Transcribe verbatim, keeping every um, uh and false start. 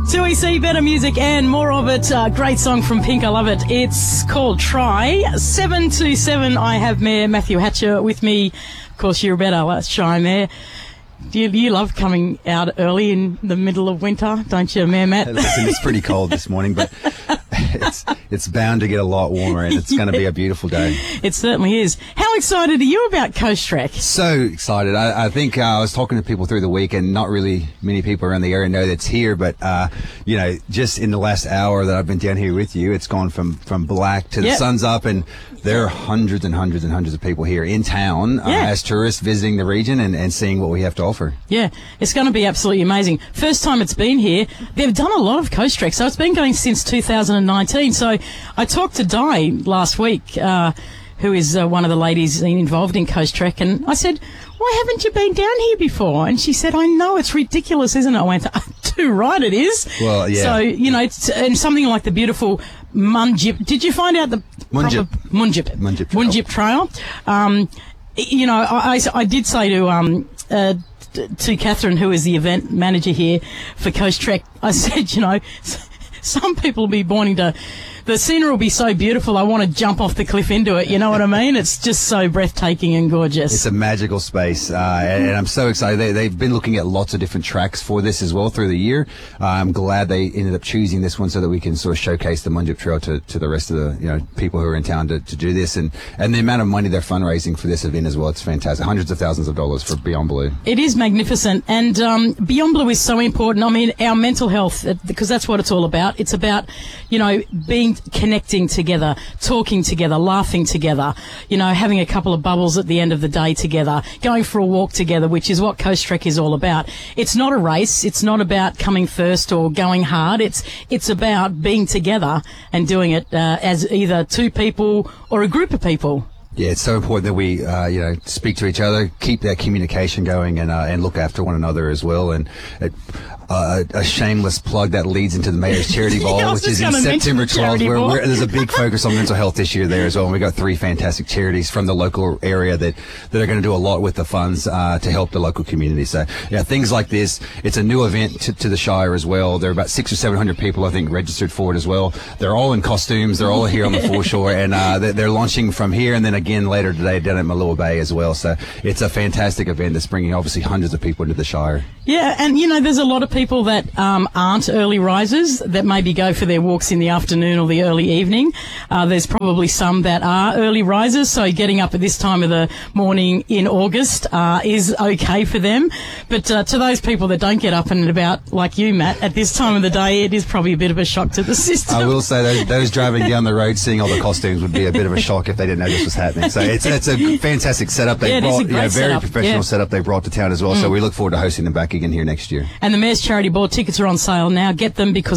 two E C, better music and more of it. Uh, great song from Pink, I love it. It's called Try. seven two seven, I have Mayor Matthew Hatcher with me. Of course, you're better, that's shy, Mayor. Do you, you love coming out early in the middle of winter, don't you, Mayor Matt? Listen, it's pretty cold this morning, but it's it's bound to get a lot warmer, and it's yeah. going to be a beautiful day. It certainly is. How excited are you about Coast Track? So excited. I, I think uh, I was talking to people through the week, and not really many people around the area know that's here, but, uh, you know, just in the last hour that I've been down here with you, it's gone from, from black to the yep. sun's up, and there are hundreds and hundreds and hundreds of people here in town uh, yeah. as tourists visiting the region and, and seeing what we have to offer. Yeah, it's going to be absolutely amazing. First time it's been here. They've done a lot of Coast Trek, so it's been going since two thousand nineteen. So I talked to Di last week, uh, who is uh, one of the ladies involved in Coast Trek, and I said, why haven't you been down here before? And she said, I know, it's ridiculous, isn't it? I went, too right it is. Well, yeah. So, you know, it's, and something like the beautiful Munjip. Did you find out the Munjip. proper Munjip, Munjip Trail. Munjip Trail? Um, you know, I, I, I did say to... Um, uh, to Catherine, who is the event manager here for Coast Trek, I said, you know, some people will be wanting to, the scenery will be so beautiful, I want to jump off the cliff into it, you know what I mean? It's just so breathtaking and gorgeous. It's a magical space, uh, and, and I'm so excited. They, they've been looking at lots of different tracks for this as well through the year. Uh, I'm glad they ended up choosing this one so that we can sort of showcase the Munjip Trail to, to the rest of the, you know, people who are in town to, to do this, and, and the amount of money they're fundraising for this event as well. It's fantastic. Hundreds of thousands of dollars for Beyond Blue. It is magnificent, and um, Beyond Blue is so important. I mean, our mental health, because that's what it's all about. It's about, you know, being connecting together, talking together, laughing together, you know, having a couple of bubbles at the end of the day together, going for a walk together, which is what Coast Trek is all about. It's not a race. It's not about coming first or going hard. It's it's about being together and doing it uh, as either two people or a group of people. Yeah, it's so important that we, uh, you know, speak to each other, keep that communication going, and uh, and look after one another as well. And it, uh, a shameless plug that leads into the Mayor's Charity Ball, yeah, which is in September twelfth. Where we're, there's a big focus on mental health this year there as well. And we got three fantastic charities from the local area that, that are going to do a lot with the funds uh, to help the local community. So, yeah, things like this. It's a new event to, to the Shire as well. There are about six or seven hundred people, I think, registered for it as well. They're all in costumes. They're all here on the foreshore, and uh, they're, they're launching from here, and then again later today down at Malua Bay as well. So it's a fantastic event that's bringing obviously hundreds of people into the Shire. Yeah, and you know, there's a lot of people that um, aren't early risers that maybe go for their walks in the afternoon or the early evening. Uh, there's probably some that are early risers, so getting up at this time of the morning in August uh, is okay for them. But uh, to those people that don't get up and about, like you, Matt, at this time of the day, it is probably a bit of a shock to the system. I will say those, those driving down the road seeing all the costumes would be a bit of a shock if they didn't know this was happening. So it's it's a fantastic setup they yeah, brought, you know, very setup. professional yeah. setup they brought to town as well. Mm. So we look forward to hosting them back again here next year. And the Mayor's Charity Ball tickets are on sale now. Get them because